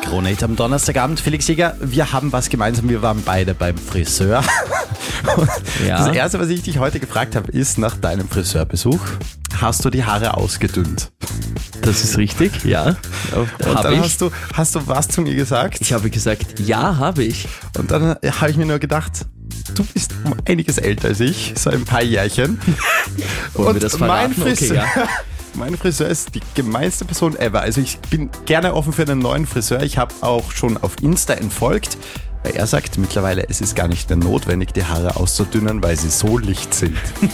Krone Hit am Donnerstagabend. Felix Jäger, wir haben was gemeinsam. Wir waren beide beim Friseur. Ja. Das Erste, was ich dich heute gefragt habe, ist nach deinem Friseurbesuch, hast du die Haare ausgedünnt? Das ist richtig, ja. Und dann hast du was zu mir gesagt? Ich habe gesagt, ja, habe ich. Und dann habe ich mir nur gedacht, du bist um einiges älter als ich, so ein paar Jährchen. Wollen wir das verraten? Friseur, Okay, ja. Mein Friseur ist die gemeinste Person ever. Also ich bin gerne offen für einen neuen Friseur. Ich habe auch schon auf Insta entfolgt. Weil er sagt mittlerweile, es ist gar nicht mehr notwendig, die Haare auszudünnen, weil sie so licht sind.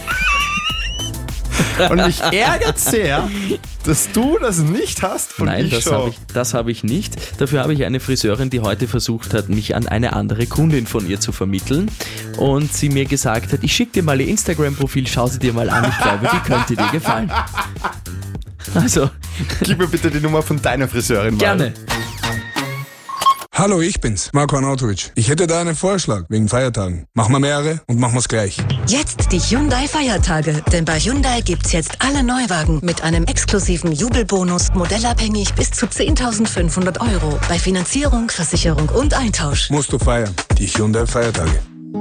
Und mich ärgert sehr, dass du das nicht hast. Und Nein, das habe ich nicht. Dafür habe ich eine Friseurin, die heute versucht hat, mich an eine andere Kundin von ihr zu vermitteln. Und sie mir gesagt hat, ich schicke dir mal ihr Instagram-Profil, schau sie dir mal an, ich glaube, die könnte dir gefallen. Also, gib mir bitte die Nummer von deiner Friseurin mal. Gerne. Hallo, ich bin's, Marko Arnautovic. Ich hätte da einen Vorschlag wegen Feiertagen. Machen wir mehrere und machen wir's gleich. Jetzt die Hyundai-Feiertage. Denn bei Hyundai gibt's jetzt alle Neuwagen mit einem exklusiven Jubelbonus, modellabhängig bis zu 10.500 Euro. Bei Finanzierung, Versicherung und Eintausch. Musst du feiern. Die Hyundai-Feiertage.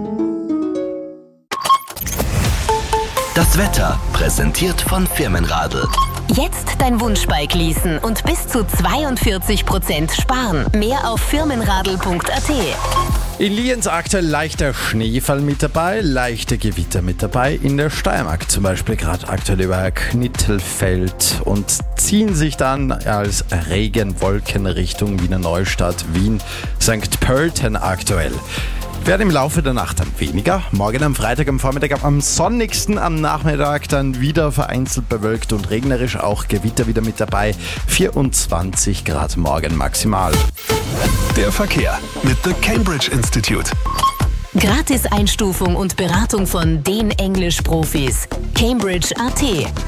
Das Wetter präsentiert von Firmenradl. Jetzt dein Wunschbike leasen und bis zu 42% sparen. Mehr auf firmenradl.at. In Lienz aktuell leichter Schneefall mit dabei, leichte Gewitter mit dabei. In der Steiermark zum Beispiel gerade aktuell über Knittelfeld und ziehen sich dann als Regenwolken Richtung Wiener Neustadt, Wien, St. Pölten aktuell. Werden im Laufe der Nacht dann weniger. Morgen am Freitag, am Vormittag, am sonnigsten, am Nachmittag dann wieder vereinzelt bewölkt und regnerisch. Auch Gewitter wieder mit dabei. 24 Grad morgen maximal. Der Verkehr mit The Cambridge Institute. Gratis-Einstufung und Beratung von den Englisch-Profis. Cambridge.at.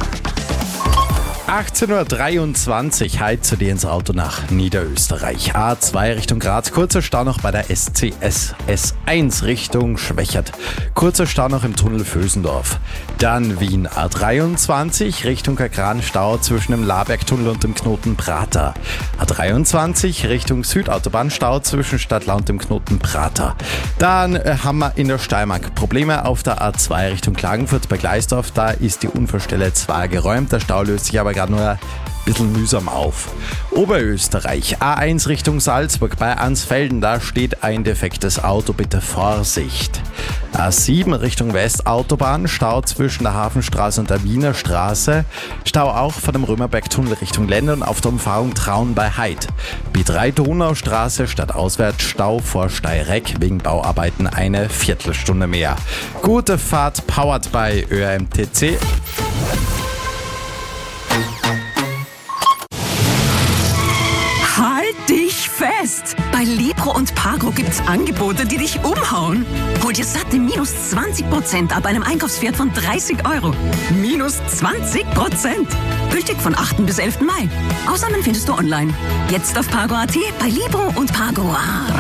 18.23 Uhr, heute zu dir ins Auto nach Niederösterreich. A2 Richtung Graz, kurzer Stau noch bei der SCS. S1 Richtung Schwächert, kurzer Stau noch im Tunnel Vösendorf. Dann Wien A23 Richtung Kagran, Stau zwischen dem Labergtunnel und dem Knoten Prater. A23 Richtung Südautobahn, Stau zwischen Stadtlau und dem Knoten Prater. Dann haben wir in der Steiermark Probleme auf der A2 Richtung Klagenfurt bei Gleisdorf. Da ist die Unfallstelle zwar geräumt, der Stau löst sich aber gerade nur ein bisschen mühsam auf. Oberösterreich, A1 Richtung Salzburg bei Ansfelden, da steht ein defektes Auto, bitte Vorsicht. A7 Richtung Westautobahn, Stau zwischen der Hafenstraße und der Wiener Straße, Stau auch von dem Römerbergtunnel Richtung Lendern auf der Umfahrung Traun bei Heid. B3 Donaustraße stadtauswärts, Stau vor Steyreck, wegen Bauarbeiten eine Viertelstunde mehr. Gute Fahrt, powered by ÖMTC. Halt dich fest! Bei Libro und Pago gibt's Angebote, die dich umhauen. Hol dir satte minus 20% ab einem Einkaufswert von 30 €. Minus 20%! Gültig von 8. bis 11. Mai. Ausnahmen findest du online. Jetzt auf Pago.at, bei Libro und Pago.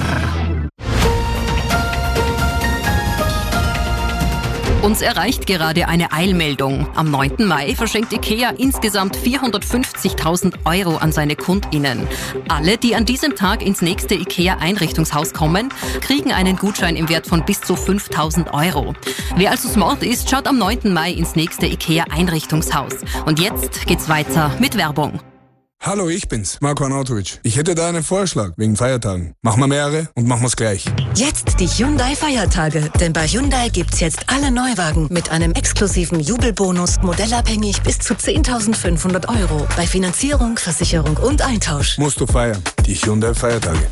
Uns erreicht gerade eine Eilmeldung. Am 9. Mai verschenkt IKEA insgesamt 450.000 € an seine KundInnen. Alle, die an diesem Tag ins nächste IKEA-Einrichtungshaus kommen, kriegen einen Gutschein im Wert von bis zu 5.000 €. Wer also smart ist, schaut am 9. Mai ins nächste IKEA-Einrichtungshaus. Und jetzt geht's weiter mit Werbung. Hallo, ich bin's, Marko Arnautovic. Ich hätte da einen Vorschlag wegen Feiertagen. Machen wir mehrere und machen wir's gleich. Jetzt die Hyundai-Feiertage. Denn bei Hyundai gibt's jetzt alle Neuwagen mit einem exklusiven Jubelbonus, modellabhängig bis zu 10.500 Euro. Bei Finanzierung, Versicherung und Eintausch. Musst du feiern. Die Hyundai-Feiertage.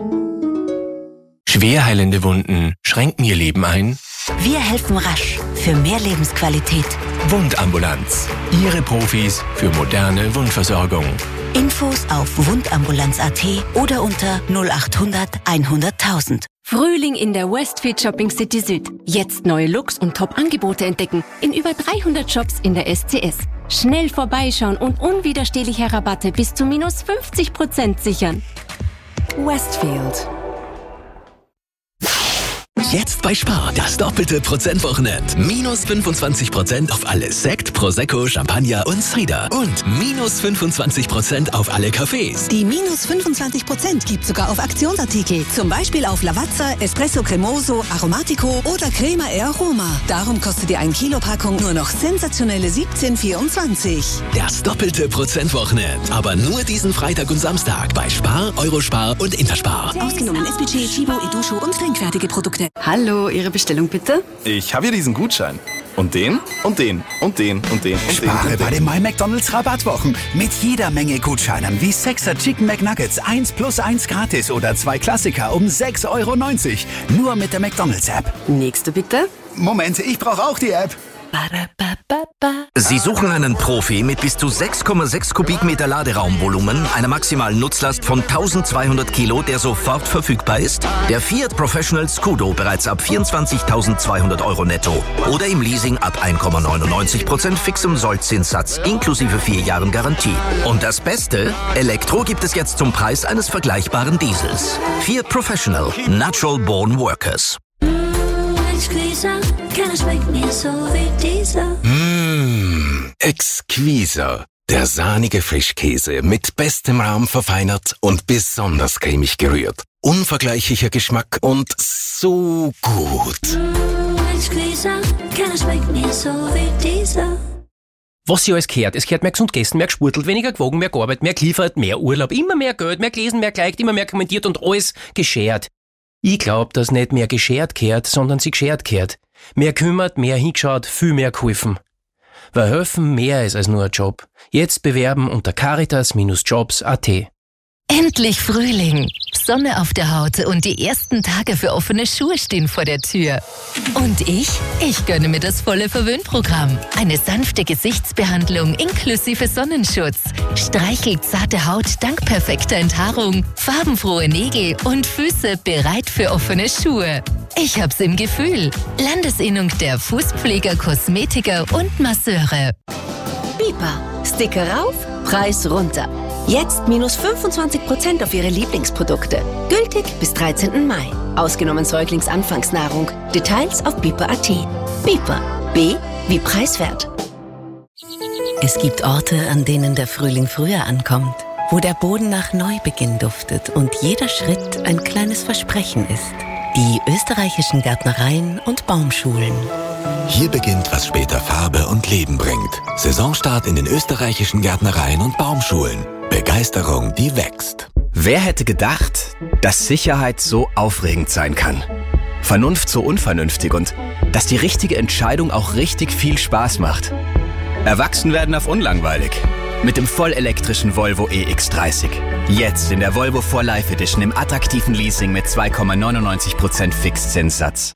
Schwer heilende Wunden schränken ihr Leben ein? Wir helfen rasch für mehr Lebensqualität. Wundambulanz. Ihre Profis für moderne Wundversorgung. Infos auf wundambulanz.at oder unter 0800 100.000. Frühling in der Westfield Shopping City Süd. Jetzt neue Looks und Top-Angebote entdecken in über 300 Shops in der SCS. Schnell vorbeischauen und unwiderstehliche Rabatte bis zu minus 50% sichern. Westfield. Jetzt bei Spar, das doppelte Prozentwochenende. Minus 25% auf alle Sekt, Prosecco, Champagner und Cider. Und minus 25% auf alle Cafés. Die minus 25% gibt sogar auf Aktionsartikel. Zum Beispiel auf Lavazza, Espresso Cremoso, Aromatico oder Crema e Aroma. Darum kostet die 1 Kilo Packung nur noch sensationelle 17,24. Das doppelte Prozentwochenende. Aber nur diesen Freitag und Samstag bei Spar, Eurospar und Interspar. Ausgenommen SPC, Chibo, Edusho und trinkfertige Produkte. Hallo, Ihre Bestellung bitte? Ich habe hier diesen Gutschein. Und den, und den, und den, und den, und Spare den. bei den My McDonald's Rabattwochen. Mit jeder Menge Gutscheinen wie 6er Chicken McNuggets 1 plus 1 gratis oder 2 Klassiker um 6,90 €. Nur mit der McDonald's App. Nächste bitte. Moment, ich brauche auch die App. Sie suchen einen Profi mit bis zu 6,6 Kubikmeter Laderaumvolumen, einer maximalen Nutzlast von 1200 Kilo, der sofort verfügbar ist? Der Fiat Professional Scudo bereits ab 24.200 € netto oder im Leasing ab 1,99% fixem Sollzinssatz inklusive 4 Jahren Garantie. Und das Beste? Elektro gibt es jetzt zum Preis eines vergleichbaren Diesels. Fiat Professional, Natural Born Workers. Exquisiter. Der sahnige Frischkäse mit bestem Rahm verfeinert und besonders cremig gerührt. Unvergleichlicher Geschmack und so gut. Was sie alles gehört. Es gehört mehr gesund gegessen, mehr gespurtelt, weniger gewogen, mehr gearbeitet, mehr geliefert, mehr Urlaub, immer mehr Geld, mehr gelesen, mehr geliked, immer mehr kommentiert und alles geschert. Ich glaub, dass nicht mehr geschert gehört, sondern sie geschert gehört. Mehr kümmert, mehr hingeschaut, viel mehr geholfen. Weil helfen mehr ist als nur ein Job. Jetzt bewerben unter caritas-jobs.at. Endlich Frühling. Sonne auf der Haut und die ersten Tage für offene Schuhe stehen vor der Tür. Und ich gönne mir das volle Verwöhnprogramm. Eine sanfte Gesichtsbehandlung inklusive Sonnenschutz. Streichelt zarte Haut dank perfekter Enthaarung, farbenfrohe Nägel und Füße bereit für offene Schuhe. Ich hab's im Gefühl. Landesinnung der Fußpfleger, Kosmetiker und Masseure. Bipa. Sticker rauf, Preis runter. Jetzt minus 25% auf Ihre Lieblingsprodukte. Gültig bis 13. Mai. Ausgenommen Säuglingsanfangsnahrung. Details auf bipa.at. Bipa. B wie preiswert. Es gibt Orte, an denen der Frühling früher ankommt, wo der Boden nach Neubeginn duftet und jeder Schritt ein kleines Versprechen ist. Die österreichischen Gärtnereien und Baumschulen. Hier beginnt, was später Farbe und Leben bringt. Saisonstart in den österreichischen Gärtnereien und Baumschulen. Begeisterung, die wächst. Wer hätte gedacht, dass Sicherheit so aufregend sein kann? Vernunft so unvernünftig und dass die richtige Entscheidung auch richtig viel Spaß macht. Erwachsen werden auf unlangweilig. Mit dem vollelektrischen Volvo EX30. Jetzt in der Volvo 4 Life Edition im attraktiven Leasing mit 2,99% Fixzinssatz.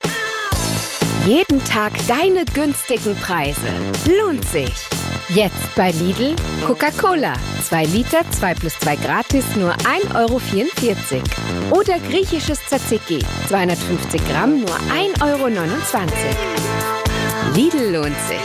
Jeden Tag deine günstigen Preise. Lohnt sich. Jetzt bei Lidl Coca-Cola. 2 Liter, 2 plus 2 gratis, nur 1,44 € Oder griechisches Tzatziki. 250 Gramm, nur 1,29 €. Lidl lohnt sich.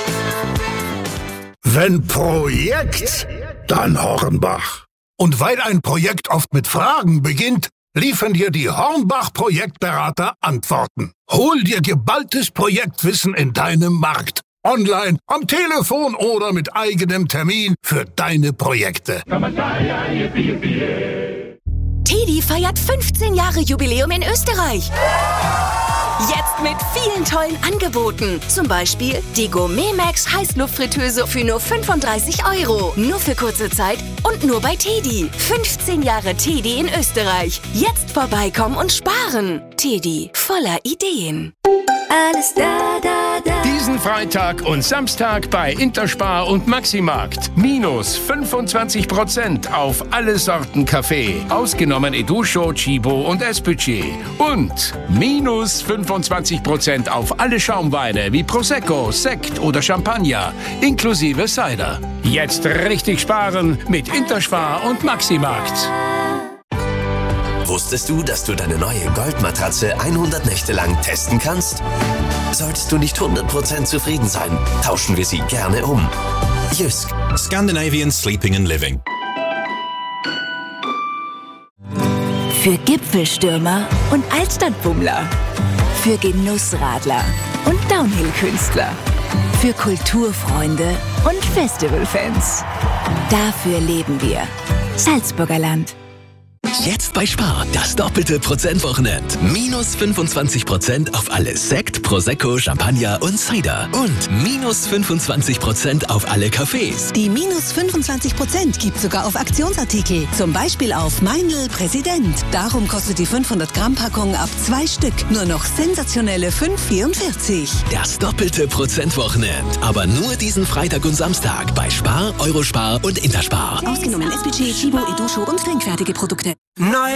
Wenn Projekt, dann Hornbach. Und weil ein Projekt oft mit Fragen beginnt, liefern dir die Hornbach-Projektberater Antworten. Hol dir geballtes Projektwissen in deinem Markt. Online, am Telefon oder mit eigenem Termin für deine Projekte. TEDi feiert 15 Jahre Jubiläum in Österreich. Jetzt mit vielen tollen Angeboten. Zum Beispiel die Gourmet Max Heißluftfritteuse für nur 35 €. Nur für kurze Zeit und nur bei TEDi. 15 Jahre TEDi in Österreich. Jetzt vorbeikommen und sparen. TEDi, voller Ideen. Alles da, da, da. Diesen Freitag und Samstag bei Interspar und Maximarkt. Minus 25% auf alle Sorten Kaffee. Ausgenommen Edusho, Chibo und S-Budget. Und minus 25% auf alle Schaumweine wie Prosecco, Sekt oder Champagner. Inklusive Cider. Jetzt richtig sparen mit Interspar und Maximarkt. Wusstest du, dass du deine neue Goldmatratze 100 Nächte lang testen kannst? Solltest du nicht 100% zufrieden sein, tauschen wir sie gerne um. Jysk. Scandinavian Sleeping and Living. Für Gipfelstürmer und Altstadtbummler. Für Genussradler und Downhill-Künstler. Für Kulturfreunde und Festivalfans. Dafür leben wir. Salzburger Land. Jetzt bei Spar, das doppelte Prozentwochenend. Minus 25% auf alles Sekt, Prosecco, Champagner und Cider. Und minus 25% auf alle Cafés. Die minus 25% gibt sogar auf Aktionsartikel. Zum Beispiel auf Meindl Präsident. Darum kostet die 500 Gramm Packung ab 2 Stück nur noch sensationelle 5,44. Das doppelte Prozentwochenend. Aber nur diesen Freitag und Samstag bei Spar, Eurospar und Interspar. Ausgenommen SPG, Chibo, Edusho und trinkfertige Produkte. Neue